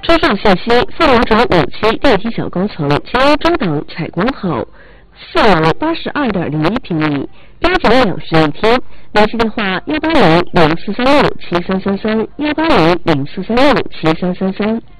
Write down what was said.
车上信息：凤凰城5期电梯小高层，前中档采光好，4楼82.01平米，标准2室1厅。联系电话：18004367333，18004367333。